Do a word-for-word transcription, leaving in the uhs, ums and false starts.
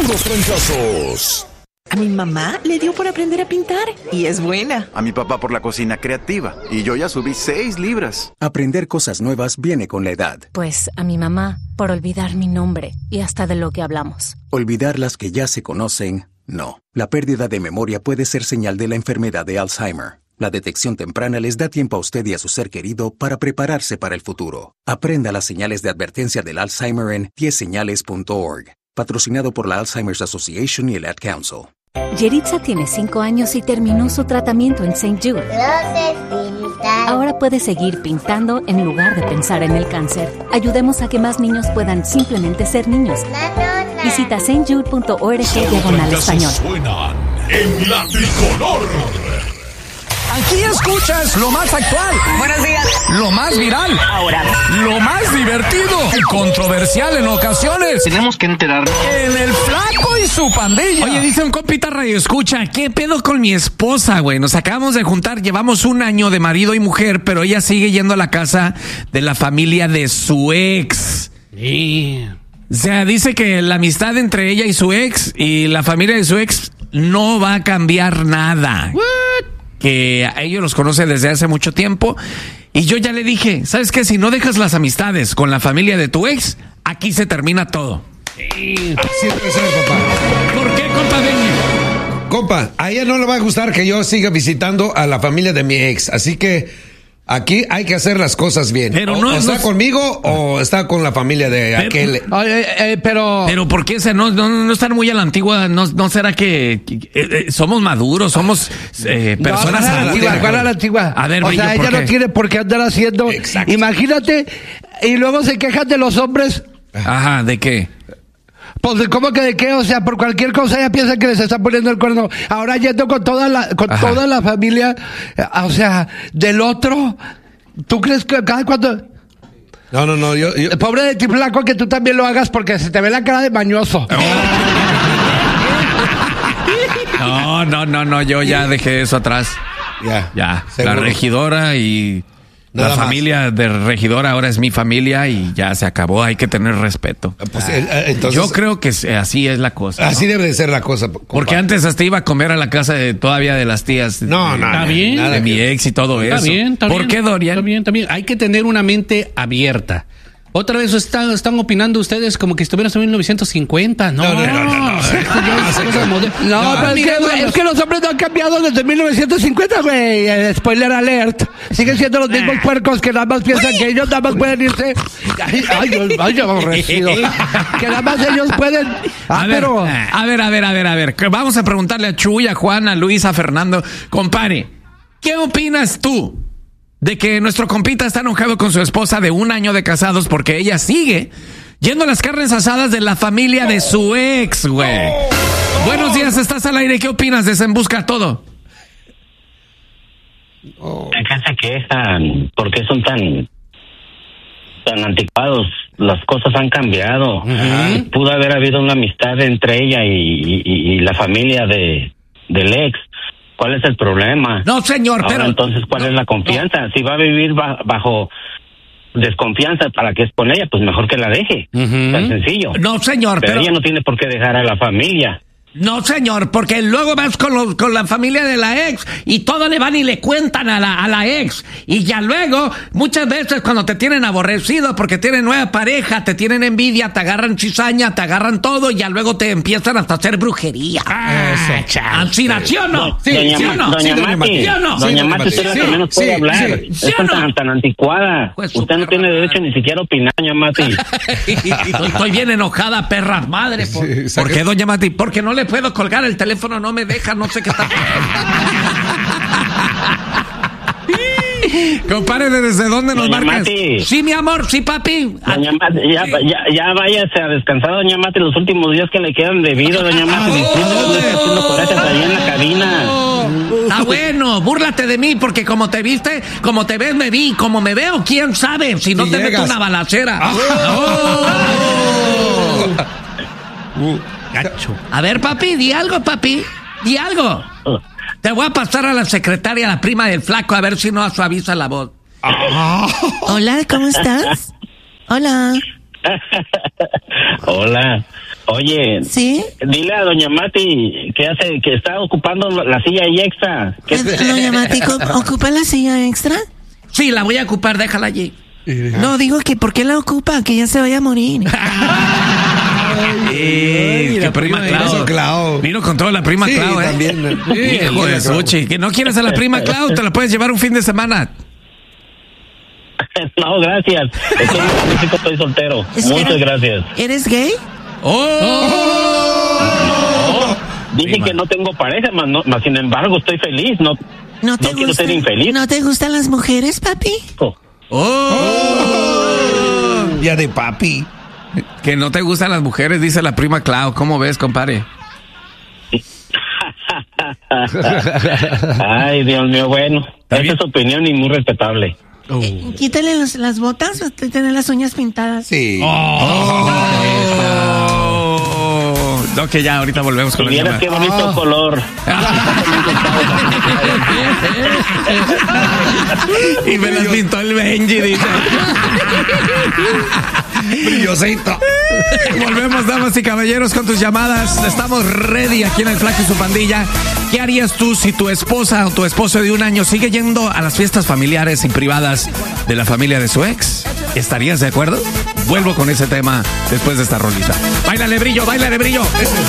Puros fracasos. A mi mamá le dio por aprender a pintar y es buena. A mi papá por la cocina creativa y yo ya subí seis libras. Aprender cosas nuevas viene con la edad. Pues a mi mamá por olvidar mi nombre y hasta de lo que hablamos. Olvidar las que ya se conocen, no. La pérdida de memoria puede ser señal de la enfermedad de Alzheimer. La detección temprana les da tiempo a usted y a su ser querido para prepararse para el futuro. Aprenda las señales de advertencia del Alzheimer en diez señales punto org. Patrocinado por la Alzheimer's Association y el Ad Council. Yeritza tiene cinco años y terminó su tratamiento en Saint Jude. Ahora puede seguir pintando en lugar de pensar en el cáncer. Ayudemos a que más niños puedan simplemente ser niños. Visita saint jude punto org diagonal español. Suenan en la tricolor. Aquí escuchas lo más actual. Buenos días. Lo más viral. Ahora. Lo más divertido. Y controversial en ocasiones. Tenemos que enterarnos. En el Flaco y su pandilla. Oye, dice un compita radio escucha, ¿qué pedo con mi esposa, güey? Nos acabamos de juntar, llevamos un año de marido y mujer, pero ella sigue yendo a la casa de la familia de su ex. Sí. O sea, dice que la amistad entre ella y su ex y la familia de su ex no va a cambiar nada. What? Que a ellos los conoce desde hace mucho tiempo. Y yo ya le dije, ¿sabes qué? Si no dejas las amistades con la familia de tu ex, aquí se termina todo. Sí. Así debe ser, papá. ¿Por qué, compa Benny? Compa, a ella no le va a gustar que yo siga visitando a la familia de mi ex. Así que aquí hay que hacer las cosas bien. Pero o, no, o está no, conmigo o está con la familia de pero, aquel. Oye, eh, pero... Pero ¿por qué? O sea, no, no, no están muy a la antigua. ¿No, no será que, que eh, eh, somos maduros, somos eh, personas no, ¿cuál es la antigua? ¿Cuál es la antigua? A ver, o Brillo, sea, ¿por ella qué? no tiene por qué andar haciendo... Exacto. Imagínate, y luego se quejan de los hombres. Ajá, ¿de qué? Pues de cómo que de qué, o sea, por cualquier cosa ella piensa que les está poniendo el cuerno. Ahora yendo con toda la, con Ajá. toda la familia, eh, o sea, del otro. ¿Tú crees que cada cuando... No, no, no, yo... yo... Pobre de ti, flaco, que tú también lo hagas porque se te ve la cara de mañoso. No, no, no, no, yo ya dejé eso atrás. Ya, Ya, seguro. la regidora y Nada la más. familia de regidora ahora es mi familia y ya se acabó, hay que tener respeto. Pues, eh, eh, entonces, Yo creo que se- así es la cosa. así ¿no? debe de ser la cosa. compa. Porque antes hasta iba a comer a la casa de todavía de las tías. No, de, no, Está no, bien. nada de mi que- ex y todo Está eso. bien, está ¿Por bien. qué, Dorian? Está bien, está bien. Hay que tener una mente abierta. Otra vez están, están opinando ustedes como que estuvieran en mil novecientos cincuenta. No, No, no, no, no, no. Esto ya es cosa moderna. No, No, pero es, mira, que, no, no. es que los hombres no han cambiado desde mil novecientos cincuenta, güey. Eh, Spoiler alert. Siguen siendo los mismos puercos que nada más piensan que ellos nada más pueden irse. Ay, ay, Dios, ay, aborrecido. Que nada más ellos pueden. Ah, A ver, pero. a ver, a ver, a ver, a ver. Vamos a preguntarle a Chuy, a Juan, a Luis, a Fernando. Compare, ¿qué opinas tú de que nuestro compita está enojado con su esposa de un año de casados porque ella sigue yendo a las carnes asadas de la familia de su ex, güey? Buenos días, estás al aire. ¿Qué opinas de En Busca Todo? ¿De qué se quejan? ¿Por qué son tan tan anticuados? Las cosas han cambiado. Ujú. Pudo haber habido una amistad entre ella y, y, y la familia de del ex. ¿Cuál es el problema? No, señor, Ahora, pero... entonces, ¿cuál no, es la confianza? Si va a vivir ba- bajo desconfianza para que es con ella, pues mejor que la deje. Ujú. Tan sencillo. No, señor, Pero pero... ella no tiene por qué dejar a la familia. No, señor, porque luego vas con, los, con la familia de la ex y todo le van y le cuentan a la, a la ex. Y ya luego, muchas veces cuando te tienen aborrecido porque tienen nueva pareja, te tienen envidia, te agarran cizaña, te agarran todo y ya luego te empiezan hasta a hacer brujería. Eso. Ancina, ¿sí o no? Sí, doña, ¿sí o no? doña Sí, Mati, ¿sí o no? doña Sí, Mati, usted es la sí, que menos sí, puede hablar. sí, Es sí o tan, no? tan, tan anticuada. Pues su Usted no perra tiene madre. derecho ni siquiera a opinar, doña Mati. estoy, estoy bien enojada, perras madre. ¿Por, Sí, saca- ¿por qué, doña Mati? Porque no le puedo colgar el teléfono, no me deja, no sé qué está Compadre, ¿desde dónde nos Doña marcas? Mati. Sí, mi amor, sí, papi. Doña Mati, ya, ya, ya váyase a descansar, doña Mati, los últimos días que le quedan de vida, doña Mati. Disfrute, no esté haciendo corajes allá en la cabina. Ah, bueno, búrlate de mí, porque como te viste, como te ves, me vi, como me veo, quién sabe, si no Si te meto llegas. una balacera. Uh, Gacho. A ver, papi, di algo, papi, di algo. Te voy a pasar a la secretaria, la prima del flaco, a ver si no suaviza la voz. Hola, ¿cómo estás? Hola. Hola. Oye, ¿Sí? Dile a doña Mati que hace, que está ocupando la silla ahí extra. Que... Doña Mati, ¿ocupa la silla extra? Sí, la voy a ocupar, déjala allí. No, digo que ¿por qué la ocupa? Que ya se vaya a morir. Sí, que prima Clau. Clau. Vino con toda la prima Sí, Clau, ¿eh? también. Hijo de Suchi. Que no quieres a la prima Clau, te la puedes llevar un fin de semana. No, gracias. Es que yo estoy soltero. Muchas gracias. ¿Eres gay? ¡Oh! No, dije sí, que no tengo pareja, más, no, más sin embargo estoy feliz. No, no, te no quiero ser infeliz. ¿No te gustan las mujeres, papi? Oh. Oh. Ya de papi. Que no te gustan las mujeres, dice la prima Clau. ¿Cómo ves, compadre? Ay, Dios mío, bueno. Esa es su opinión y muy respetable. Oh. Eh, quítale los, las botas, tener las uñas pintadas. Sí. Oh. Oh. No, que ya, ahorita volvemos con y la vieras qué bonito oh. color. Y me las pintó el Benji, dice. Brillosito. Volvemos, damas y caballeros, con tus llamadas. Estamos ready aquí en el Flaco y su pandilla. ¿Qué harías tú si tu esposa o tu esposo de un año sigue yendo a las fiestas familiares y privadas de la familia de su ex? ¿Estarías de acuerdo? Vuelvo con ese tema después de esta rolita. Báilale, brillo, báilale, brillo.